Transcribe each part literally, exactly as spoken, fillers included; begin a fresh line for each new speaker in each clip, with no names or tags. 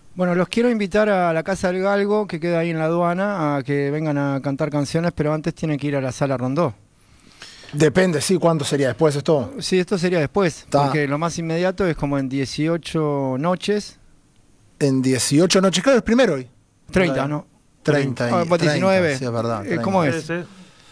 Bueno, los quiero invitar a la Casa del Galgo, que queda ahí en la aduana, a que vengan a cantar canciones, pero antes tienen que ir a la Sala Rondó.
Depende, sí, ¿cuándo sería después esto?
Sí, esto sería después,
Ta.
porque lo más inmediato es como en dieciocho noches.
En dieciocho noches, claro, es primero hoy.
treinta, ¿no?
treinta y
Ah, pues diecinueve.
treinta, sí, es verdad.
Eh, ¿Cómo es?
Sí, sí.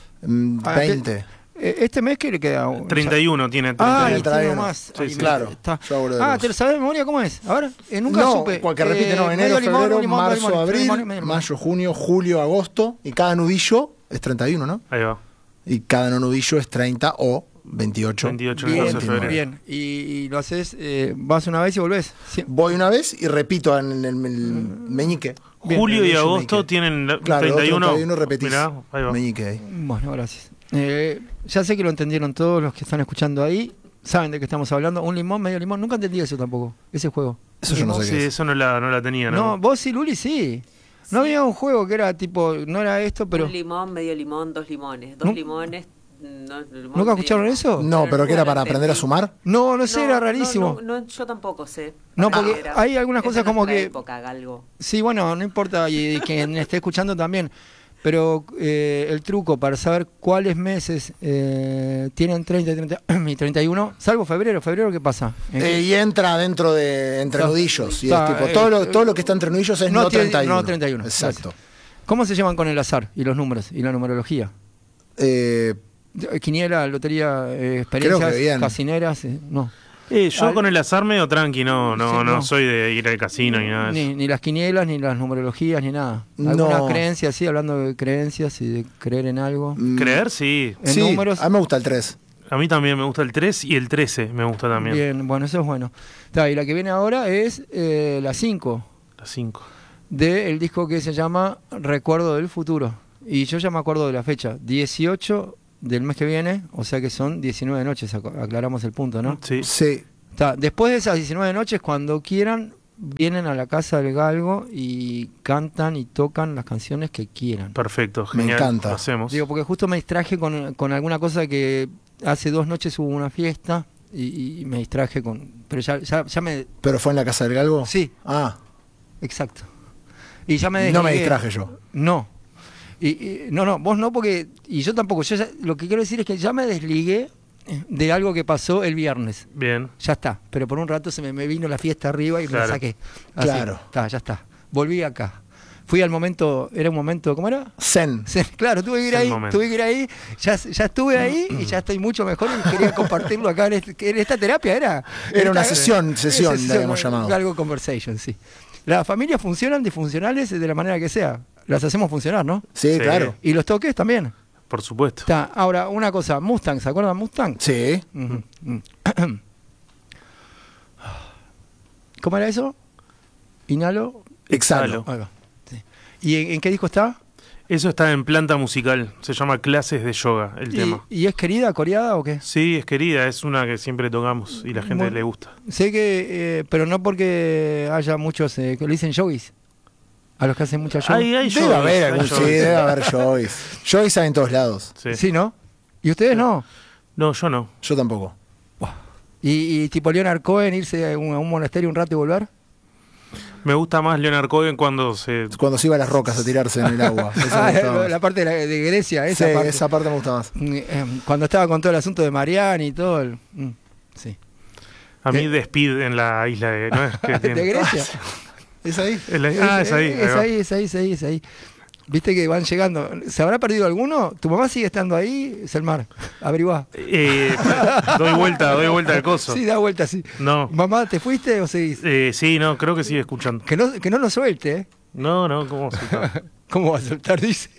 Mm,
Ah,
veinte.
Eh, ¿Este mes qué le queda?
treinta y uno tiene.
Ah,
treinta y uno.
y
treinta y
tiene
uno.
más.
Sí,
Ahí
sí.
me-
Claro,
está.
yo hago de
Ah,
los-
¿te lo sabes de memoria cómo es? A ver, eh, nunca
no,
supe.
porque repite,
Eh,
no, enero,
medio limón,
febrero,
un limón,
marzo,
medio limón,
abril,
limón, medio limón.
mayo, junio, julio, agosto, y cada nudillo es treinta y uno, ¿no?
Ahí va.
Y cada no nudillo es treinta o veintiocho.
veintiocho de
Bien,
marzo, febrero.
bien. Y, y lo haces, eh, vas una vez y volvés. Sí.
Voy una vez y repito en el, el- el meñique.
Bien.
Julio y
Meñique.
agosto tienen la-
Claro,
treinta y uno.
treinta y uno repetís.
Mirá, ahí va.
Meñique ahí.
Bueno, gracias. Eh, ya sé que lo entendieron todos los que están escuchando ahí. Saben de qué estamos hablando. Un limón, medio limón. Nunca entendí eso tampoco, ese juego.
Eso yo no sé
Sí,
qué es.
eso no la, no la tenía, ¿no?
No, vos y Luli sí. No había un juego que era tipo, no era esto, pero...
Un limón, medio limón, dos limones. Dos
Nu-
limones. No, limón,
¿Nunca
medio
escucharon
limón.
eso?
No, pero que era para
Bueno,
aprender a
entendí.
sumar.
No, no sé,
No,
era
no,
rarísimo.
No, no, yo tampoco sé.
No,
Para
porque
qué era.
hay algunas
Esa
cosas
es
como
nuestra
que-
época, Galgo.
Sí, bueno, no importa y, y quien esté escuchando también, pero eh, el truco para saber cuáles meses eh, tienen treinta y treinta y treinta y uno, salvo febrero, febrero ¿qué pasa? ¿En qué-
Eh, y entra dentro de entre
Está-
nudillos. Y
está,
es tipo,
eh,
todo, lo, todo lo que está entre nudillos es
no
no,
tiene-
treinta y uno.
no treinta y uno,
Exacto.
¿Cómo se llaman con el azar y los números y la numerología?
Eh,
Quiniela, lotería, eh, experiencias,
Creo que bien.
casineras, eh, no.
Eh, yo
Al-
con el azar medio tranqui, no, no,
Sí,
no,
no.
soy de ir al casino ni nada de eso.
Ni, ni las quinielas, ni las numerologías, ni nada. Algunas
No.
creencias, sí, hablando de creencias y de creer en algo.
mm,
Creer, sí.
En
sí,
números-
a mí me gusta el tres.
A mí también me gusta el tres y el trece me gusta también.
Bien, bueno, eso es bueno. Ta, y la que viene ahora es eh, la cinco,
La cinco.
del disco que se llama Recuerdo del Futuro. Y yo ya me acuerdo de la fecha, dieciocho del mes que viene, o sea que son diecinueve noches, ac- aclaramos el punto, ¿no?
Sí.
Sí.
Ta, después de esas diecinueve noches, cuando quieran, vienen a la Casa del Galgo y cantan y tocan las canciones que quieran.
Perfecto,
Me
genial.
encanta.
Lo hacemos.
Digo, porque justo me distraje con, con alguna cosa que hace dos noches hubo una fiesta y, y me distraje con... Pero ya, ya, ya me...
¿Pero fue en la Casa del Galgo?
Sí,
Ah,
exacto. Y ya me
no me
desligué.
distraje yo.
No. Y, y- no, no, vos no, porque... Y yo tampoco. Yo ya- lo que quiero decir es que ya me desligué de algo que pasó el viernes.
Bien.
Ya está. Pero por un rato se me, me vino la fiesta arriba y me
Claro.
la saqué. Así.
Claro.
Está, ya está. Volví acá. Fui al momento... ¿Era un momento... ¿Cómo era?
Zen.
Sí, claro, tuve que ir
Es el
ahí,
momento.
tuve que ir ahí, ya, ya estuve ahí y ya estoy mucho mejor y quería compartirlo acá en, este- que en esta terapia, ¿era?
Era una
Esta-
sesión, sesión,
eh,
la habíamos llamado.
Algo conversation, sí. Las familias funcionan disfuncionales de la manera que sea, las hacemos funcionar, ¿no?
Sí,
Sí.
claro.
Y los toques también.
Por supuesto.
Está, ahora, una cosa, Mustang, ¿se acuerdan de Mustang?
Sí.
Ujú, ujú. ¿Cómo era eso? Inhalo.
Exhalo.
Ahí va, sí. ¿Y en, en qué disco está?
Eso está en Planta Musical. Se llama Clases de Yoga, el
¿Y,
tema.
y es querida, coreada o qué?
Sí, es querida, es una que siempre tocamos y la gente
Bueno.
le gusta.
Sé que, eh, pero no porque haya muchos eh, que le dicen yogis. A los que hacen mucha yoga.
Hay, hay
Debe
yogas,
haber
hay
algún, sí,
yogas.
debe haber Joyce. Joyce hay en todos lados.
Sí.
Sí, ¿no? ¿Y ustedes no?
No, yo no.
Yo tampoco.
¿Y, y tipo Leonard Cohen, irse a un, a un monasterio un rato y volver?
Me gusta más Leonard Cohen cuando se...
Cuando se iba a las rocas a tirarse en el agua. Eso
Ah,
me gustaba
la,
más.
la parte de, la- de Grecia, esa
Sí,
parte.
esa parte me gusta más.
Mm, eh, Cuando estaba con todo el asunto de Marianne y todo. El, mm, sí.
A mí
Eh.
de Speed en la isla de... ¿no? Es que
¿De
tiene-
Grecia?
¿Es ahí?
Es la- ah, es ahí.
Es
va.
ahí, es ahí, es ahí, es ahí. Viste que van llegando. ¿Se habrá perdido alguno? ¿Tu mamá sigue estando ahí, Selmar? Averiguá.
Eh, doy vuelta, doy vuelta al coso.
Sí, da vuelta, sí.
No.
¿Mamá, te fuiste o seguís?
Eh, sí, no, creo que sigue escuchando.
Que no, que no lo suelte, ¿eh?
No, no, ¿cómo se llama?
¿Cómo va a soltar? Dice.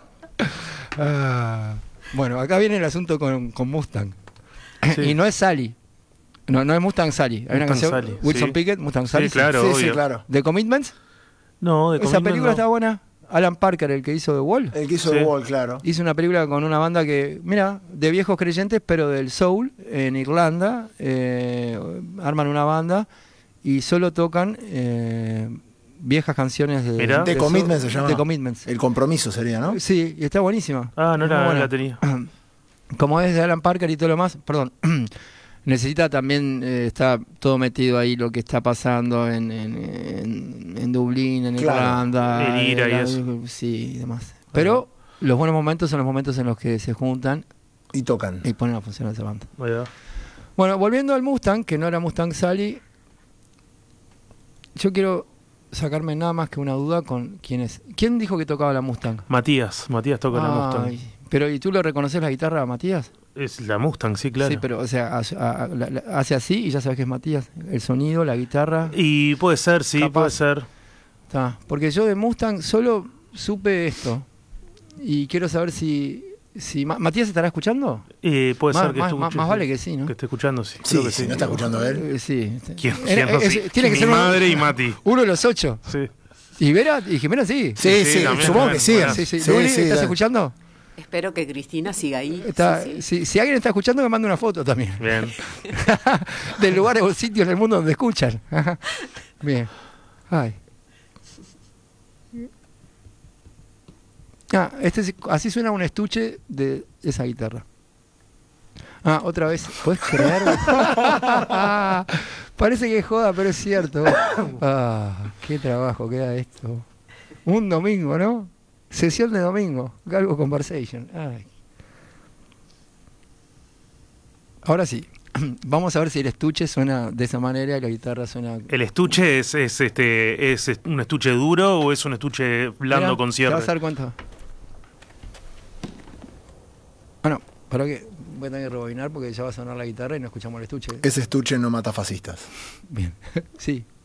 Ah, bueno, acá viene el asunto con, con Mustang.
Sí.
Y no es Sally. No, no es Mustang Sally. Hay una
Mustang
canción.
Sally,
Wilson
sí.
Pickett, Mustang Sally.
Sí, claro,
Sí, sí,
obvio.
claro.
¿The Commitments?
No, de
Esa
Commitment
película
no.
está buena. Alan Parker, el que hizo The Wall,
El que hizo
Sí.
The Wall, claro.
hizo una película con una banda que, mira, de viejos creyentes, pero del soul, en Irlanda. eh, arman una banda y solo tocan eh, viejas canciones de,
Mirá.
The
de
Commitments
soul-
se llama.
The Commitments.
El compromiso sería, ¿no?
Sí, y está buenísima.
Ah, no
Es
la,
muy
no
buena.
la tenía.
Como es de Alan Parker y todo lo más, perdón, necesita también, eh, está todo metido ahí lo que está pasando en, en, en, en Dublín, en
Claro.
Irlanda.
El IRA y
la-
eso.
Sí, y demás. Pero los buenos momentos son los momentos en los que se juntan
Y tocan.
y ponen a funcionar esa banda.
Ahí va.
Bueno, volviendo al Mustang, que no era Mustang Sally, yo quiero sacarme nada más que una duda con quién es. ¿Quién dijo que tocaba la Mustang?
Matías, Matías toca la Mustang.
Ay, pero ¿y tú lo reconoces la guitarra, Matías?
Es la Mustang, sí, claro.
Sí, pero o sea, hace, a- a- la- la- hace así y ya sabes que es Matías. El sonido, la guitarra.
Y puede ser, sí,
Capaz.
puede ser.
Está. Porque yo de Mustang solo supe esto. Y quiero saber si... si Ma- ¿Matías estará escuchando?
Eh, puede
Más-
ser que
más-
escuche,
más- más
sí.
vale que sí, ¿no?
Que esté escuchando, sí.
Sí,
creo que
si
sí.
no está escuchando él.
Eh, sí.
¿Quién,
Era-
quién no?
es-
Sí.
tiene que
Mi
ser uno-
madre y Mati.
Uno de los ocho.
Sí.
¿Y Vera? ¿Y Jimena sí?
Sí,
Sí,
sí,
también,
supongo
también,
que sí.
bueno.
Sí, sí.
Sí,
Luli,
sí,
¿estás
dale.
escuchando?
Espero que Cristina siga ahí.
Está-
Sí, sí.
Si, si alguien está escuchando, me manda una foto también.
Bien.
Del lugar o sitio en el mundo donde escuchan. Bien. Ay. Ah, este es- así suena un estuche de esa guitarra. Ah, otra vez. ¿Puedes creer? Parece que es joda, pero es cierto. Ah, qué trabajo queda esto. Un domingo, ¿no? Sesión de domingo. Galgo Conversation. Ay. Ahora sí. Vamos a ver si el estuche suena de esa manera y la guitarra suena...
¿El estuche es, es este es est- un estuche duro o es un estuche blando
Mirá,
con
Te
cierre?
vas a dar cuenta. Ah, no. Para que voy a tener que rebobinar porque ya va a sonar la guitarra y no escuchamos el estuche.
Ese estuche no mata fascistas.
Bien. Sí.